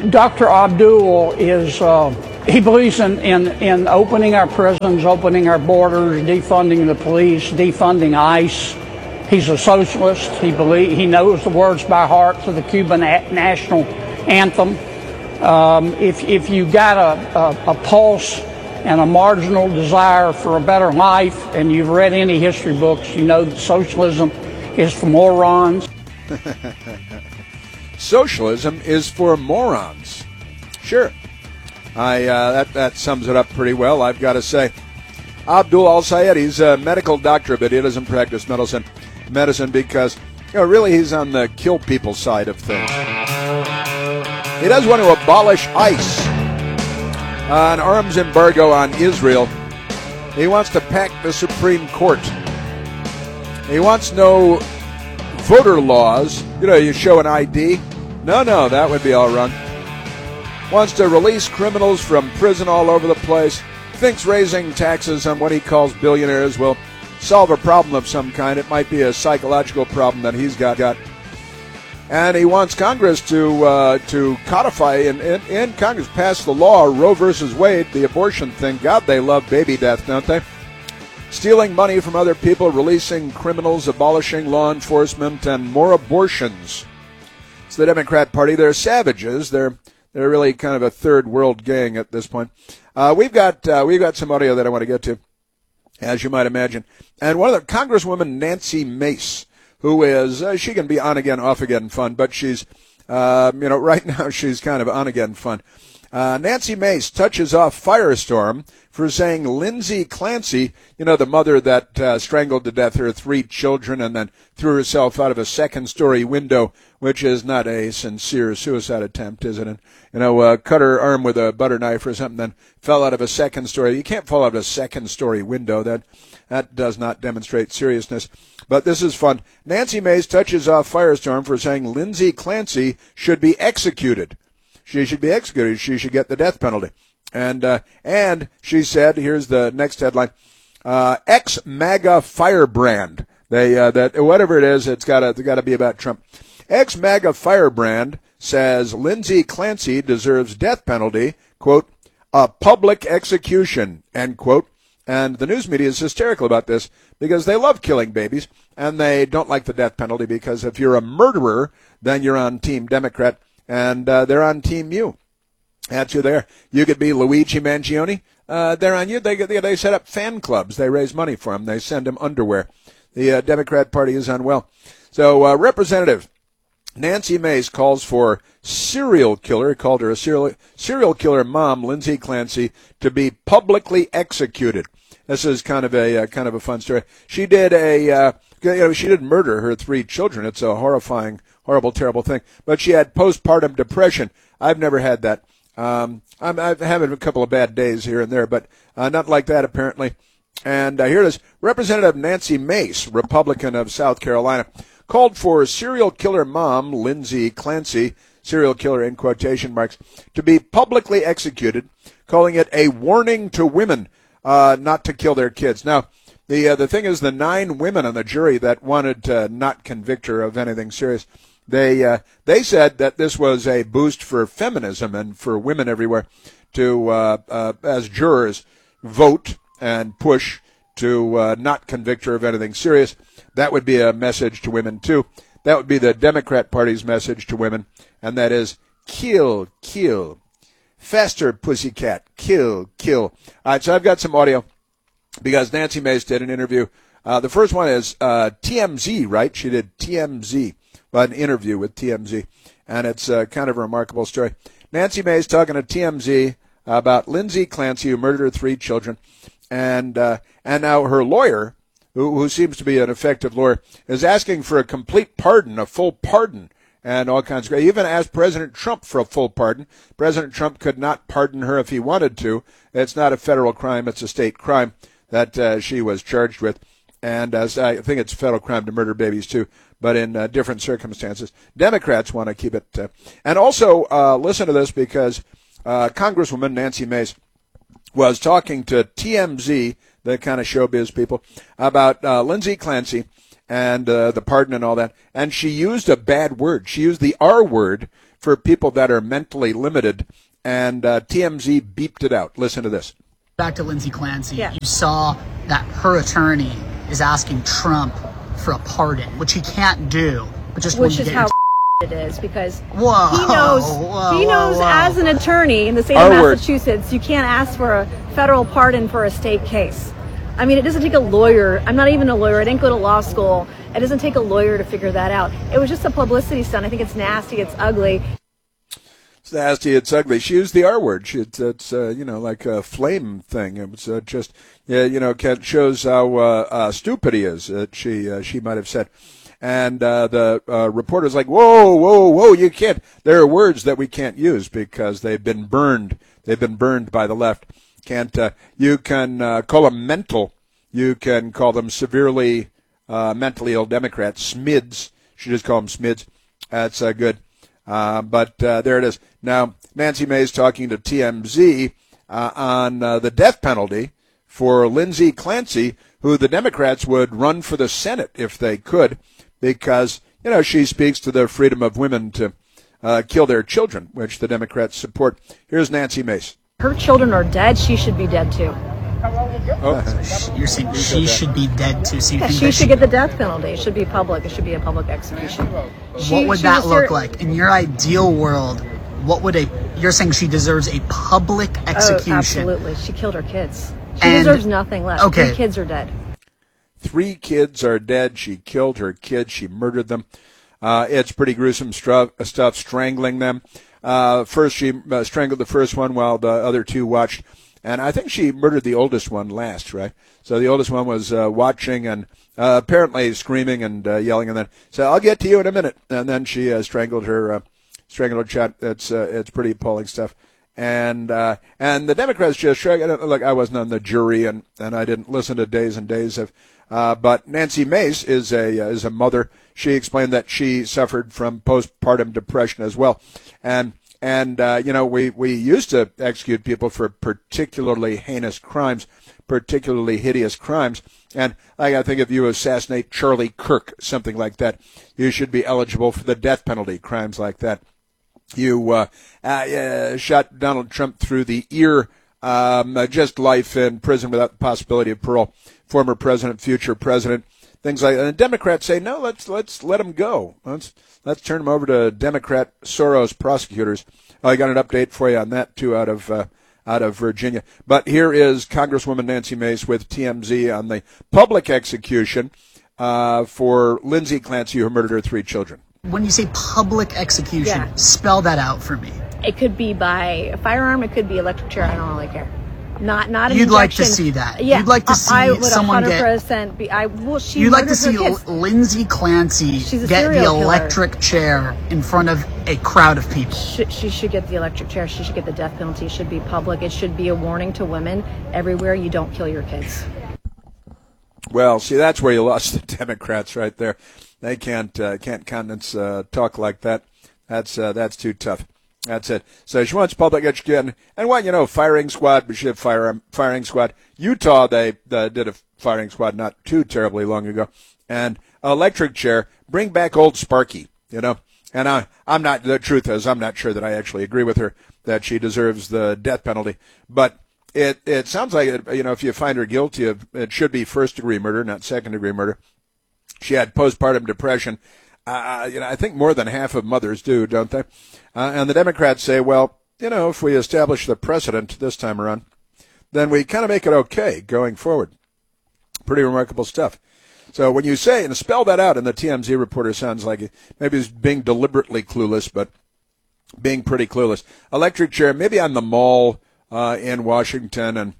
Dr. Abdul is, he believes in opening our prisons, opening our borders, defunding the police, defunding ICE. He's a socialist. He knows the words by heart to the Cuban national anthem. If you got a pulse and a marginal desire for a better life, and you've read any history books, you know that socialism is for morons. Socialism is for morons. Sure. That sums it up pretty well, I've got to say. Abdul Al-Sayed, he's a medical doctor, but he doesn't practice medicine because, really he's on the kill people side of things. He does want to abolish ICE, an arms embargo on Israel. He wants to pack the Supreme Court. He wants no voter laws. You show an ID. No, that would be all wrong. Wants to release criminals from prison all over the place. Thinks raising taxes on what he calls billionaires will solve a problem of some kind. It might be a psychological problem that he's got. And he wants Congress to codify in Congress, pass the law, Roe versus Wade, the abortion thing. God, they love baby death, don't they? Stealing money from other people, releasing criminals, abolishing law enforcement, and more abortions. It's the Democrat Party. They're savages. They're really kind of a third world gang at this point. We've got some audio that I want to get to, as you might imagine. And one of the Congresswoman Nancy Mace, who is she can be on again, off again fun, but she's right now she's kind of on again fun. Nancy Mace touches off Firestorm for saying Lindsay Clancy, the mother that strangled to death her 3 children and then threw herself out of a second-story window, which is not a sincere suicide attempt, is it? And, cut her arm with a butter knife or something, then fell out of a second-story. You can't fall out of a second-story window. That does not demonstrate seriousness. But this is fun. Nancy Mace touches off Firestorm for saying Lindsay Clancy should be executed. She should be executed. She should get the death penalty. And she said, here's the next headline, ex-MAGA firebrand. That whatever it is, it's got to be about Trump. Ex-MAGA firebrand says Lindsay Clancy deserves death penalty, quote, a public execution, end quote. And the news media is hysterical about this because they love killing babies and they don't like the death penalty because if you're a murderer, then you're on Team Democrat. And they're on Team You. That's who they are. You could be Luigi Mangione. They're on you. They set up fan clubs. They raise money for him. They send him underwear. The Democrat Party is unwell. So Representative Nancy Mace calls for serial killer, he called her a serial killer mom, Lindsay Clancy, to be publicly executed. This is kind of a fun story. She did she didn't murder her 3 children. It's a horrifying, horrible, terrible thing. But she had postpartum depression. I've never had that. I'm having a couple of bad days here and there, but not like that apparently. And here it is. Representative Nancy Mace, Republican of South Carolina, called for serial killer mom Lindsay Clancy, serial killer in quotation marks, to be publicly executed, calling it a warning to women not to kill their kids. Now, the thing is, the 9 women on the jury that wanted to not convict her of anything serious, they said that this was a boost for feminism and for women everywhere to, as jurors, vote and push to not convict her of anything serious. That would be a message to women, too. That would be the Democrat Party's message to women, and that is kill, kill. Faster, pussycat. Kill, kill. All right, so I've got some audio because Nancy Mace did an interview. The first one is TMZ, right? She did TMZ, an interview with TMZ, and it's kind of a remarkable story. Nancy Mace talking to TMZ about Lindsay Clancy, who murdered her 3 children, and now her lawyer, who seems to be an effective lawyer, is asking for a complete pardon, a full pardon, and all kinds of. He even asked President Trump for a full pardon. President Trump could not pardon her if he wanted to. It's not a federal crime; it's a state crime that she was charged with, and as I think it's a federal crime to murder babies too, but in different circumstances. Democrats want to keep it, and also listen to this because Congresswoman Nancy Mace was talking to TMZ, the kind of showbiz people, about Lindsay Clancy, and the pardon and all that. And she used a bad word. She used the R word for people that are mentally limited, and TMZ beeped it out. Listen to this. Back to Lindsay Clancy. Yeah. You saw that her attorney is asking Trump for a pardon, which he can't do. But just which is how it is, because he knows as an attorney in the state of Massachusetts, you can't ask for a federal pardon for a state case. I mean, it doesn't take a lawyer. I'm not even a lawyer. I didn't go to law school. It doesn't take a lawyer to figure that out. It was just a publicity stunt. I think it's nasty. It's ugly. It's nasty. It's ugly. She used the R word. It's like a flame thing. It was Kent shows how stupid he is. She might have said. And the reporter's like, whoa, you can't. There are words that we can't use because they've been burned. They've been burned by the left. Can't you can call them mental. You can call them severely mentally ill Democrats. SMIDs. Should just call them SMIDs. That's good. But there it is. Now, Nancy Mace talking to TMZ on the death penalty for Lindsay Clancy, who the Democrats would run for the Senate if they could, because, she speaks to the freedom of women to kill their children, which the Democrats support. Here's Nancy Mace. Her children are dead. She should be dead, too. You're saying she should be dead, too? So you think she should get the death penalty. It should be public. It should be a public execution. What would that look like? In your ideal world, you're saying she deserves a public execution? Oh, absolutely. She killed her kids. She deserves nothing less. Okay. 3 kids are dead. 3 kids are dead. She killed her kids. She murdered them. It's pretty gruesome stuff, strangling them. First, she strangled the first one while the other 2 watched. And I think she murdered the oldest one last, right? So the oldest one was watching and apparently screaming and yelling, and then said, "I'll get to you in a minute." And then she strangled her child. It's pretty appalling stuff. And the Democrats just shrug. Look, I wasn't on the jury, and I didn't listen to days and days of. But Nancy Mace is a mother. She explained that she suffered from postpartum depression as well, and we used to execute people for particularly heinous crimes, particularly hideous crimes. And I got to think if you assassinate Charlie Kirk, something like that, you should be eligible for the death penalty. Crimes like that. You shot Donald Trump through the ear, just life in prison without the possibility of parole. Former president, future president, things like that. And the Democrats say, no, let's let him go. Let's turn him over to Democrat Soros prosecutors. I got an update for you on that too out of Virginia. But here is Congresswoman Nancy Mace with TMZ on the public execution for Lindsay Clancy, who murdered her 3 children. When you say public execution, spell that out for me. It could be by a firearm. It could be electric chair. I don't really care. Not an You'd injection. Like to see that. Yeah, you'd like to see I would someone 100% get. She you'd like to see kids. Lindsay Clancy get the electric chair in front of a crowd of people. She should get the electric chair. She should get the death penalty. It should be public. It should be a warning to women everywhere. You don't kill your kids. Well, see, that's where you lost the Democrats right there. They can't countenance talk like that. That's too tough. That's it. So she wants public education. And firing squad, we should have firing squad. Utah, they did a firing squad not too terribly long ago. And electric chair, bring back old Sparky, And the truth is, I'm not sure that I actually agree with her that she deserves the death penalty. But it sounds like, if you find her guilty of, it should be first-degree murder, not second-degree murder. She had postpartum depression. I think more than half of mothers do, don't they? And the Democrats say, well, if we establish the precedent this time around, then we kind of make it okay going forward. Pretty remarkable stuff. So when you say, and spell that out, and the TMZ reporter sounds like maybe he's being deliberately clueless, but being pretty clueless. Electric chair, maybe on the mall in Washington, and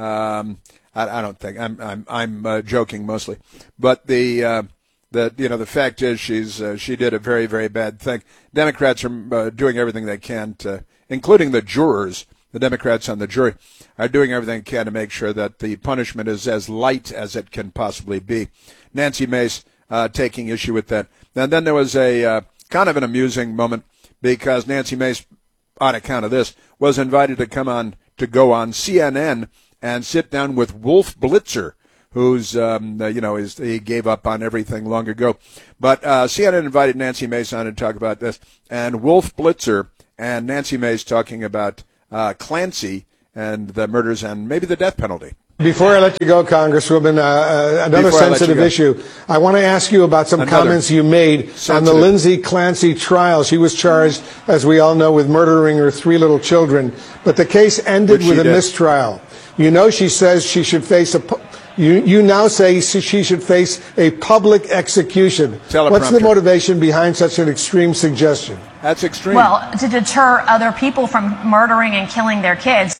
I don't think I'm joking mostly, but the fact is she did a very, very bad thing. Democrats are doing everything they can to, including the jurors, the Democrats on the jury, are doing everything they can to make sure that the punishment is as light as it can possibly be. Nancy Mace taking issue with that. And then there was a kind of an amusing moment because Nancy Mace, on account of this, was invited to go on CNN and sit down with Wolf Blitzer, who's, he gave up on everything long ago. But CNN invited Nancy Mace on to talk about this, and Wolf Blitzer and Nancy Mace talking about Clancy and the murders and maybe the death penalty. Before I let you go, Congresswoman, another sensitive issue. I want to ask you about some comments you made on the Lindsay Clancy trial. She was charged, as we all know, with murdering her 3 little children, but the case ended with a mistrial. You know, she says she should face you now say she should face a public execution. What's the motivation behind such an extreme suggestion? That's extreme. Well, to deter other people from murdering and killing their kids.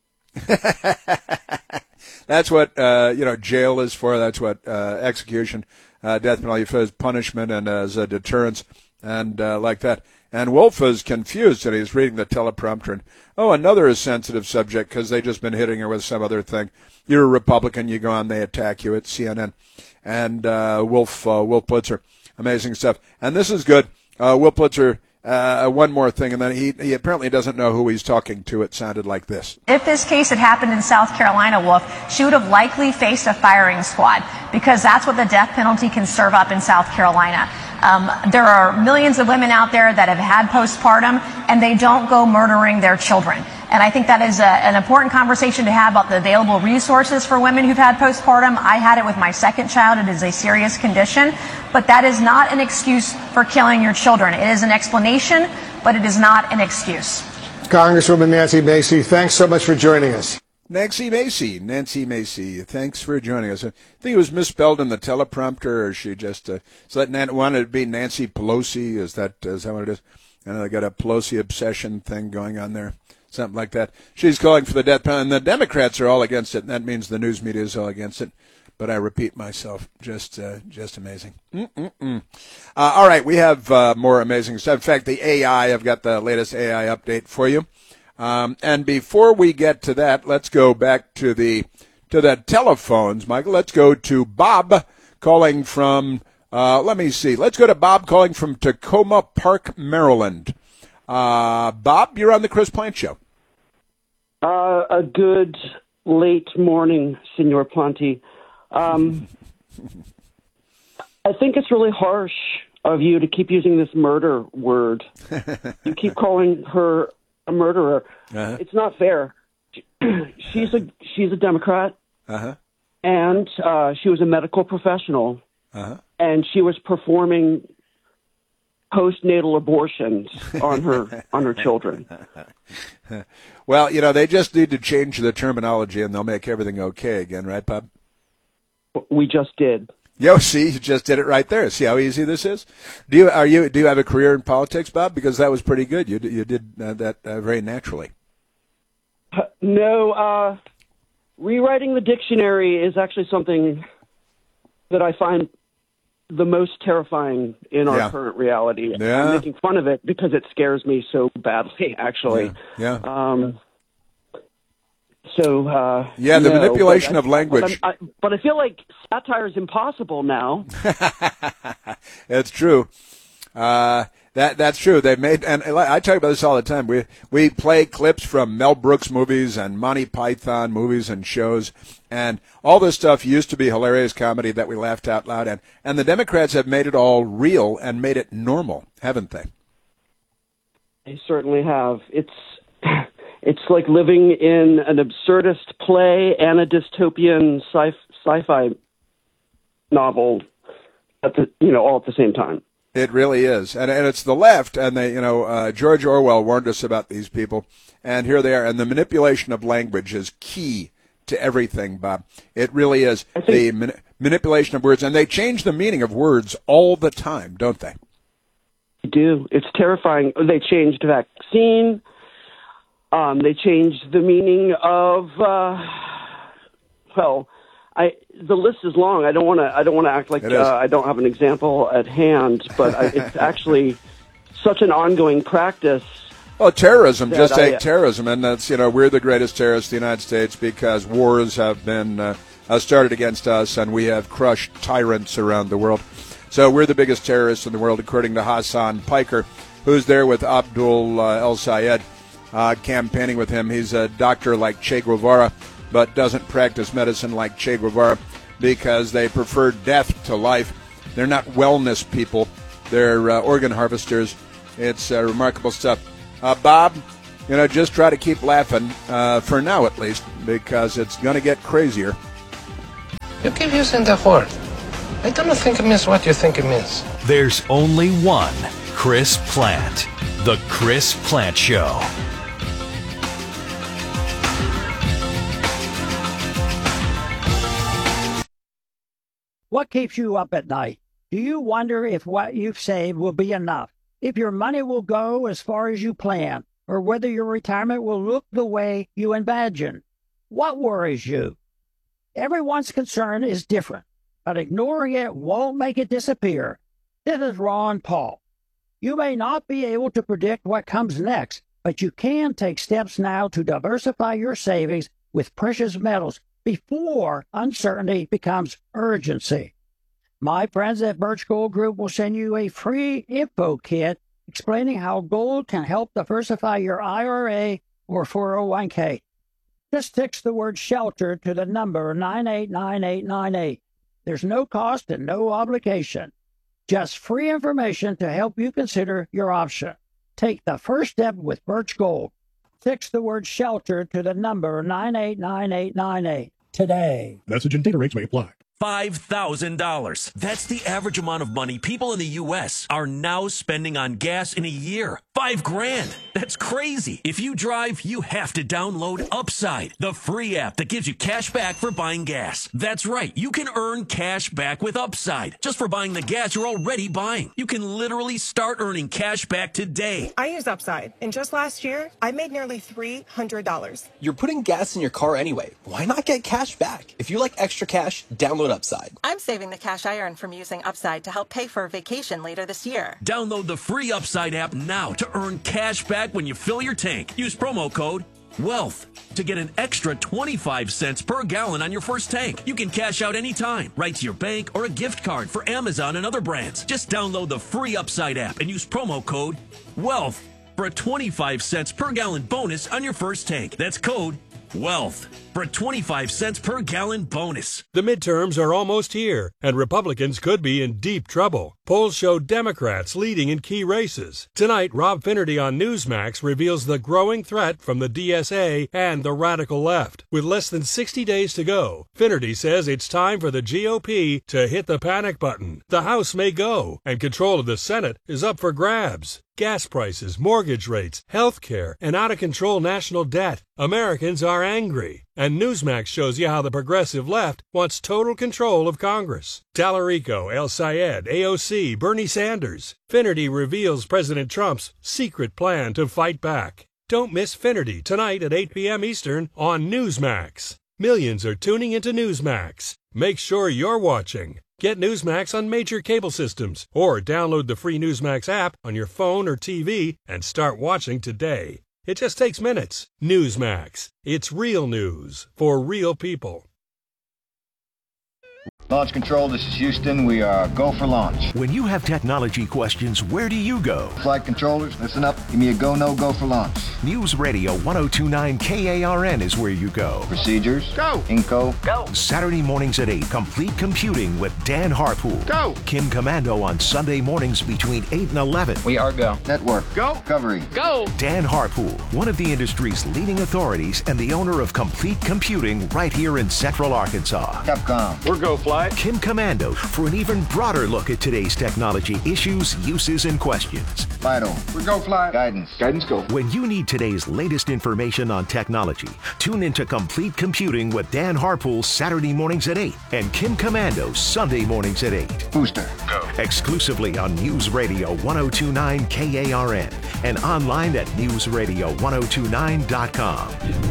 That's what jail is for. That's what execution, death penalty for, as punishment and as a deterrence, and like that. And Wolf is confused, and he's reading the teleprompter. And another sensitive subject because they just been hitting her with some other thing. You're a Republican, you go on, they attack you at CNN. And Wolf Blitzer, amazing stuff. And this is good. Wolf Blitzer. One more thing, and then he apparently doesn't know who he's talking to. It sounded like this. If this case had happened in South Carolina, Wolf, she would have likely faced a firing squad because that's what the death penalty can serve up in South Carolina. There are millions of women out there that have had postpartum, and they don't go murdering their children. And I think that is an important conversation to have about the available resources for women who've had postpartum. I had it with my second child. It is a serious condition. But that is not an excuse for killing your children. It is an explanation, but it is not an excuse. Congresswoman Nancy Mace, thanks so much for joining us. Nancy Mace, thanks for joining us. I think it was misspelled in the teleprompter, or she just wanted to be Nancy Pelosi. Is that what it is? And they got a Pelosi obsession thing going on there. Something like that. She's calling for the death penalty, and the Democrats are all against it, and that means the news media is all against it. But I repeat myself, just amazing. All right, we have more amazing stuff. In fact, the AI, I've got the latest AI update for you. And before we get to that, let's go back to the telephones, Michael. Let's go to Bob calling from, let's go to Bob calling from Tacoma Park, Maryland. Bob, you're on the Chris Plante Show. A good late morning, Senor Plante. I think it's really harsh of you to keep using this murder word. You keep calling her a murderer. Uh-huh. It's not fair. She's a Democrat, uh-huh. And she was a medical professional, uh-huh. And she was performing postnatal abortions on her children. Well, they just need to change the terminology, and they'll make everything okay again, right, Bob? We just did. Yo, see, you just did it right there. See how easy this is? Do you have a career in politics, Bob? Because that was pretty good. You did that very naturally. No, rewriting the dictionary is actually something that I find the most terrifying in our current reality. Yeah. I'm making fun of it because it scares me so badly, actually. Yeah. The manipulation of language. But I feel like satire is impossible now. It's true. That's true. They made, and I talk about this all the time. We play clips from Mel Brooks movies and Monty Python movies and shows, and all this stuff used to be hilarious comedy that we laughed out loud at. And the Democrats have made it all real and made it normal, haven't they? They certainly have. It's like living in an absurdist play and a dystopian sci-fi novel all at the same time. It really is, and it's the left, and they, George Orwell warned us about these people, and here they are, and the manipulation of language is key to everything, Bob. It really is. The manipulation of words, and they change the meaning of words all the time, don't they? They do. It's terrifying. They changed vaccine. They changed the meaning of, the list is long. I don't want to act like I don't have an example at hand, but it's actually such an ongoing practice. Well, terrorism, just take terrorism, and that's, we're the greatest terrorists in the United States because wars have been started against us, and we have crushed tyrants around the world. So we're the biggest terrorists in the world, according to Hassan Piker, who's there with Abdul El-Sayed, campaigning with him. He's a doctor like Che Guevara, but doesn't practice medicine like Che Guevara. because they prefer death to life. They're not wellness people. They're organ harvesters. It's remarkable stuff. Bob, just try to keep laughing, for now at least, because it's going to get crazier. You keep using the word. I don't think it means what you think it means. There's only one Chris Plante. The Chris Plante Show. What keeps you up at night? Do you wonder if what you've saved will be enough? If your money will go as far as you plan? Or whether your retirement will look the way you imagine? What worries you? Everyone's concern is different, but ignoring it won't make it disappear. This is Ron Paul. You may not be able to predict what comes next, but you can take steps now to diversify your savings with precious metals before uncertainty becomes urgency. My friends at Birch Gold Group will send you a free info kit explaining how gold can help diversify your IRA or 401k. Just text the word SHELTER to the number 989898. There's no cost and no obligation. Just free information to help you consider your option. Take the first step with Birch Gold. Text the word SHELTER to the number 989898 today. Message and data rates may apply. $5,000. That's the average amount of money people in the U.S. are now spending on gas in a year. $5,000. That's crazy. If you drive, you have to download Upside, the free app that gives you cash back for buying gas. That's right. You can earn cash back with Upside just for buying the gas you're already buying. You can literally start earning cash back today. I use Upside, and just last year, I made nearly $300. You're putting gas in your car anyway. Why not get cash back? If you like extra cash, download Upside. I'm saving the cash I earn from using Upside to help pay for a vacation later this year. Download the free Upside app now to earn cash back when you fill your tank. Use promo code WEALTH to get an extra 25 cents per gallon on your first tank. You can cash out anytime, right to your bank or a gift card for Amazon and other brands. Just download the free Upside app and use promo code WEALTH for a 25 cents per gallon bonus on your first tank. That's code WEALTH for a 25 cents per gallon bonus. The midterms are almost here, and Republicans could be in deep trouble. Polls show Democrats leading in key races. Tonight, Rob Finnerty on Newsmax reveals the growing threat from the DSA and the radical left. With less than 60 days to go, Finnerty says it's time for the GOP to hit the panic button. The House may go, and control of the Senate is up for grabs. Gas prices, mortgage rates, health care, and out-of-control national debt. Americans are angry. And Newsmax shows you how the progressive left wants total control of Congress. Tallarico, El Sayed, AOC, Bernie Sanders. Finnerty reveals President Trump's secret plan to fight back. Don't miss Finnerty tonight at 8 p.m. Eastern on Newsmax. Millions are tuning into Newsmax. Make sure you're watching. Get Newsmax on major cable systems or download the free Newsmax app on your phone or TV and start watching today. It just takes minutes. Newsmax. It's real news for real people. Launch Control, this is Houston. We are go for launch. When you have technology questions, where do you go? Flight controllers, listen up. Give me a go, no go for launch. News Radio 1029 KARN is where you go. Procedures. Go. Inco. Go. Saturday mornings at 8, Complete Computing with Dan Harpool. Go. Kim Commando on Sunday mornings between 8 and 11. We are go. Network. Go. Recovery. Go. Dan Harpool, one of the industry's leading authorities and the owner of Complete Computing right here in Central Arkansas. Capcom. We're go fly. Kim Commando for an even broader look at today's technology issues, uses, and questions. Vital. We're go fly. Guidance. Guidance go. When you need today's latest information on technology, tune into Complete Computing with Dan Harpool Saturday mornings at 8 and Kim Commando Sunday mornings at 8. Booster. Go. Exclusively on News Radio 1029 KARN and online at newsradio1029.com. 3, 2,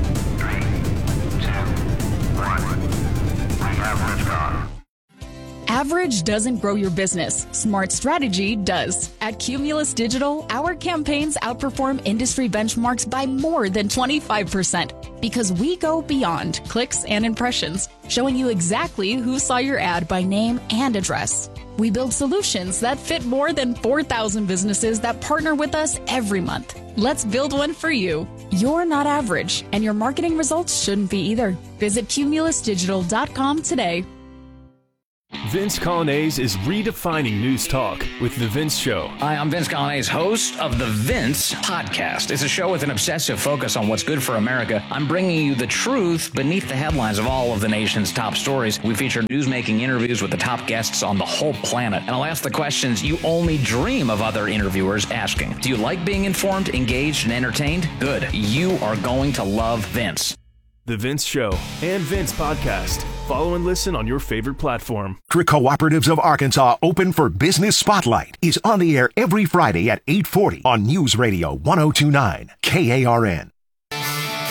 1. We have liftoff. Average doesn't grow your business. Smart strategy does. At Cumulus Digital, our campaigns outperform industry benchmarks by more than 25% because we go beyond clicks and impressions, showing you exactly who saw your ad by name and address. We build solutions that fit more than 4,000 businesses that partner with us every month. Let's build one for you. You're not average, and your marketing results shouldn't be either. Visit cumulusdigital.com today. Vince Colonnese is redefining news talk with The Vince Show. Hi, I'm Vince Colonnese, host of The Vince Podcast. It's a show with an obsessive focus on what's good for America. I'm bringing you the truth beneath the headlines of all of the nation's top stories. We feature news-making interviews with the top guests on the whole planet. And I'll ask the questions you only dream of other interviewers asking. Do you like being informed, engaged, and entertained? Good. You are going to love Vince. The Vince Show and Vince Podcast. Follow and listen on your favorite platform. Cooperatives of Arkansas Open for Business Spotlight is on the air every Friday at 8:40 on News Radio 1029 KARN.